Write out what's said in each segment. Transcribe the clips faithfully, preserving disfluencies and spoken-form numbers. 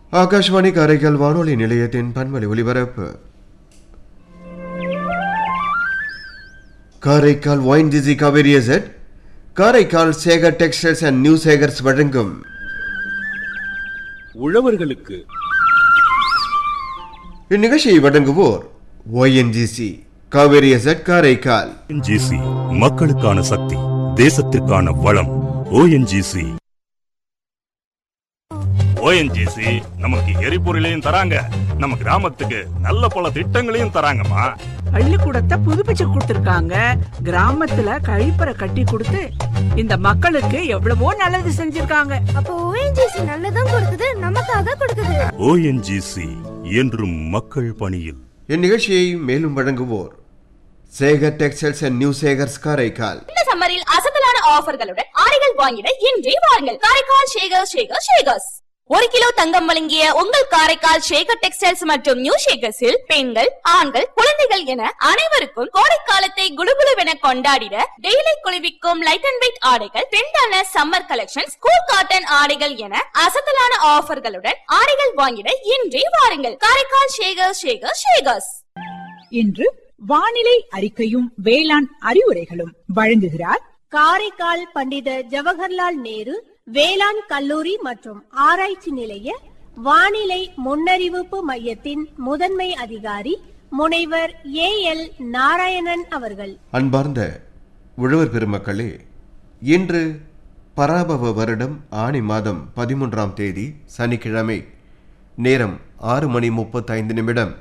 ஆகாஷ்வாணி காரைக்கால் வானொலி நிலையத்தின் பன்மொழி ஒலிபரப்பு. Karaikal ONGC Kaveri zed, Karaikal Sekar textiles and new Sekar's வழங்கும் உழவர்களுக்கு. இந்நிகழ்ச்சியை வழங்குவோர் ONGC Kaveri zed Karaikal. ONGC மக்களுக்கான சக்தி, தேசத்திற்கான வளம். ஓஎன்ஜிசி ஓஎன்ஜிசி நமக்கு எரிபொருளையும் தராங்க, நம்ம கிராமத்துக்கு நல்ல பல திட்டங்களையும் தராங்கம்மா. பள்ளிக்கூடத்தை புதுப்பிச்சு கொடுத்திருக்காங்க, கிராமத்துல கழிப்பறை கட்டி கொடுத்து இந்த மக்களுக்கு எவ்வளவோ நல்லது செஞ்சிருக்காங்க. அப்போ ஓஎன்ஜிசி நல்லதும் கொடுக்குது, நமக்காக கொடுக்குது. ஓஎன்ஜிசி என்றும் மக்கள் பணியில். இந்நிகழ்ச்சியை மேலும் வழங்குவோர் Sekar textiles and new Sekar's Karaikal. இந்த சம்மரில் அசத்தலான ஆஃபர்களுடன் ஆடைகள் வாங்கிட இன்றே வாருங்கள் காரைக்கால் ஷேகர் ஷேகர் ஷேகர்ஸ். ஒரு கிலோ தங்கம் வழங்கிய உங்கள் காரைக்கால் ஷேகர் டெக்ஸ்டைல்ஸ் மற்றும் நியூ ஷேகர்ஸில் பெண்கள், ஆண்கள், குழந்தைகள் என அனைவருக்கும் கோடைக்காலத்தை குளுகுளுவென கொண்டாடிட டெய்லி குளிர்விக்கும் லைட் அண்ட் வெயிட் ஆடைகள், ட்ரெண்டான சம்மர் கலெக்ஷன், கூல் காட்டன் ஆடைகள் என அசத்தலான ஆஃபர்களுடன் ஆடைகள் வாங்கிட இன்றே வாருங்கள் காரைக்கால் ஷேகர் ஷேகர் ஷேகர்ஸ். இன்று வானிலை அறிக்கையும் வேளாண் அறிவுரைகளும் வழங்குகிறார் காரைக்கால் பண்டித ஜவஹர்லால் நேரு வேளாண் கல்லூரி மற்றும் ஆராய்ச்சி நிலைய வானிலை முன்னறிவிப்பு மையத்தின் முதன்மை அதிகாரி முனைவர் ஏ எல் நாராயணன் அவர்கள். அன்பார்ந்த உழவர் பெருமக்களே, இன்று பராபவ வருடம் ஆனி மாதம் பதிமூன்றாம் தேதி சனிக்கிழமை. நேரம் ஆறு மணி முப்பத்தி ஐந்து நிமிடம்.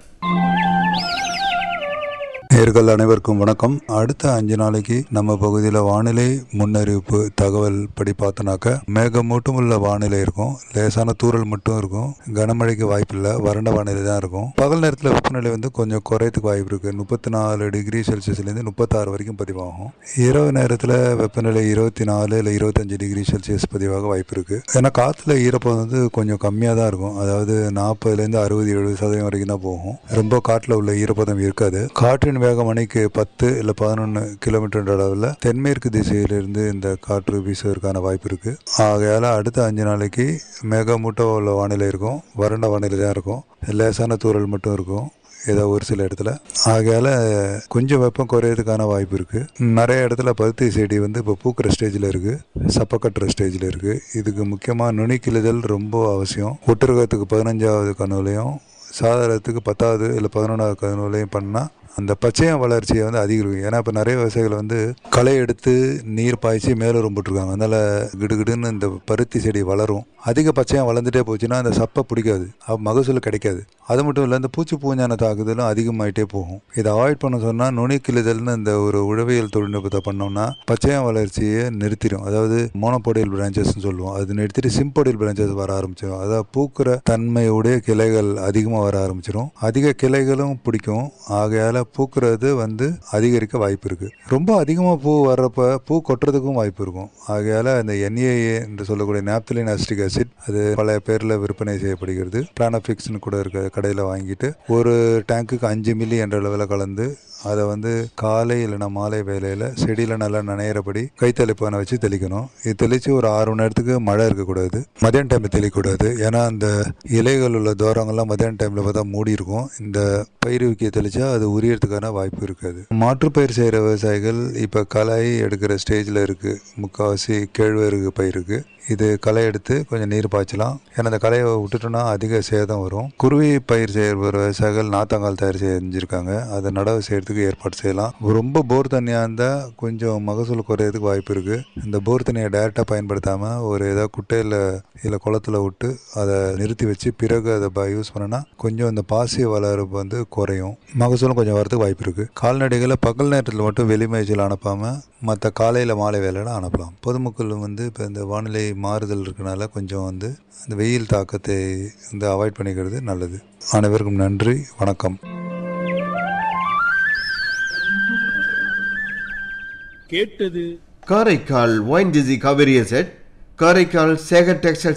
நேயர்கள் அனைவருக்கும் வணக்கம். அடுத்த அஞ்சு நாளைக்கு நம்ம பகுதியில் வானிலை முன்னறிவிப்பு தகவல் படி பார்த்தோன்னாக்க மேகமூட்டம் உள்ள வானிலை இருக்கும், லேசான தூறல் மட்டும் இருக்கும், கனமழைக்கு வாய்ப்பு இல்லை, வறண்ட வானிலை தான் இருக்கும். பகல் நேரத்தில் வெப்பநிலை வந்து கொஞ்சம் குறையத்துக்கு வாய்ப்பு இருக்குது, முப்பத்தி நாலு டிகிரி செல்சியஸ்லேருந்து முப்பத்தாறு வரைக்கும் பதிவாகும். இரவு நேரத்தில் வெப்பநிலை இருபத்தி நாலு இல்லை இருபத்தஞ்சு டிகிரி செல்சியஸ் பதிவாக வாய்ப்பு இருக்குது. ஏன்னா காற்றுல ஈரப்பதம் வந்து கொஞ்சம் கம்மியாக தான் இருக்கும், அதாவது நாற்பதுலேருந்து அறுபது எழுபது சதவீதம் வரைக்கும் தான் போகும். ரொம்ப காற்றில் உள்ள ஈரப்பதம் இருக்காது. காற்றின் வேக மணிக்கு பத்து இல்ல பதினொன்னு கிலோமீட்டர் அளவில் தென்மேற்கு திசையிலிருந்து இந்த காற்று வீசுவதற்கான வாய்ப்பு இருக்கு. ஆகையால அடுத்த அஞ்சு நாளைக்கு மேகமூட்டம் உள்ள வானிலை இருக்கும், வறண்ட வானிலை தான் இருக்கும், லேசான தூறல் மட்டும் இருக்கும் ஏதோ ஒரு சில இடத்துல. ஆகையால கொஞ்சம் வெப்பம் குறையறதுக்கான வாய்ப்பு இருக்கு. நிறைய இடத்துல பருத்தி செடி வந்து இப்போ பூக்கிற ஸ்டேஜில் இருக்கு, சப்ப கட்டுற ஸ்டேஜில் இருக்கு. இதுக்கு முக்கியமாக நுனிக்கிழுதல் ரொம்ப அவசியம். ஒட்டுரகத்துக்கு பதினஞ்சாவது கணுவிலையும் சாதாரணத்துக்கு பத்தாவது இல்லை பதினொன்றாவது கணுவிலையும் பண்ணால் அந்த பச்சையம் வளர்ச்சியை வந்து அதிகரிக்கும். ஏன்னா இப்போ நிறைய விவசாயிகள் வந்து களை எடுத்து நீர் பாய்ச்சி மேலே போட்டிருக்காங்க, அதனால கிடுகிடுன்னு இந்த பருத்தி செடி வளரும். அதிக பச்சையம் வளர்ந்துட்டே போச்சுன்னா அந்த சப்பை பிடிக்காது, அப்போ மகசூல் கிடைக்காது. அது மட்டும் இல்லை, இந்த பூச்சி பூஞ்சான தாக்குதலும் அதிகமாகிட்டே போகும். இதை அவாய்ட் பண்ண சொன்னால் நுனிக்கிழுதல்னு இந்த ஒரு உழவியல் தொழில்நுட்பத்தை பண்ணோம்னா பச்சையம் வளர்ச்சியை நிறுத்திடும். அதாவது மோனோபோடியல் பிரான்ச்சஸ்ன்னு சொல்லுவோம், அது நிறுத்திட்டு சிம்போடியல் பிரான்ச்சஸ் வர ஆரம்பிச்சிடும். அதாவது பூக்கிற தன்மையுடைய கிளைகள் அதிகமாக வர ஆரம்பிச்சிடும், அதிக கிளைகளும் பிடிக்கும். ஆகையால பூக்கிறது வந்து அதிகரிக்க வாய்ப்பு இருக்கு. ரொம்ப அதிகமாக பூ வர்றப்ப பூ கொட்டுறதுக்கும் வாய்ப்பு இருக்கும். ஆகையால அந்த என்ஏஏ என்று சொல்லக்கூடிய நாப்தலின் அசிட்டிக் ஆசிட் அது பல பேர்ல விற்பனை செய்யப்படுகிறது. பிளானபிக்ஸ்னு கூட இருக்க கடையில் வாங்கிட்டு ஒரு டேங்குக்கு அஞ்சு மில்லி என்ற அளவில் கலந்து அதை வந்து காலை இல்லைனா மாலை வேலையில் செடியில் நல்லா நனையிறபடி கைத்தெளிப்பானை வச்சு தெளிக்கணும். இது தெளித்து ஒரு ஆறு மணி நேரத்துக்கு மழை இருக்கக்கூடாது, மதியான டைமில் தெளிக்கக்கூடாது. ஏன்னா அந்த இலைகள் உள்ள தோரங்கள்லாம் மதியான டைமில் பார்த்தா மூடி இருக்கும். இந்த பயிர்விக்கிய தெளிச்சா அது உரியறதுக்கான வாய்ப்பு இருக்காது. மாற்றுப்பயிர் செய்கிற விவசாயிகள் இப்போ களை எடுக்கிற ஸ்டேஜில் இருக்குது. முக்கால்வாசி கேழ்வரகு பயிருக்கு இது களை எடுத்து கொஞ்சம் நீர் பாய்ச்சலாம். ஏன்னா அந்த களையை விட்டுட்டோன்னா அதிக சேதம் வரும். குருவி பயிர் செய்கிற விவசாயிகள் நாத்தாங்கால் தயார் செஞ்சுருக்காங்க, அதை நடவு செய்யறதுக்கு ஏற்பாடு செய்யலாம். ரொம்ப போர் தண்ணியாக இருந்தால் கொஞ்சம் மகசூல் குறையிறதுக்கு வாய்ப்பு இருக்குது. இந்த போர் தண்ணியை டைரெக்டாக பயன்படுத்தாமல் ஒரு ஏதாவது குட்டையில் இல்லை குளத்தில் விட்டு அதை நிறுத்தி வச்சு பிறகு அதை யூஸ் பண்ணோன்னா கொஞ்சம் இந்த பாசி வளர்ப்பு வந்து குறையும், மகசூலும் கொஞ்சம் வரதுக்கு வாய்ப்பு இருக்குது. கால்நடைகளை பகல் நேரத்தில் மட்டும் வெளிமேய்ச்சல் அனுப்பாமல் மற்ற காலையில் மாலை வேலையில் அனுப்பலாம். பொதுமக்கள் வந்து இப்போ இந்த வானிலை மாறுதல் இருக்கனால கொஞ்சம் வந்து அந்த வெயில் தாக்கத்தை வந்து அவாய்ட் பண்ணிக்கிறது நல்லது. அனைவருக்கும் நன்றி, வணக்கம். கேட்டது Karaikal ONGC Kaveri zed, Karaikal Sekar textiles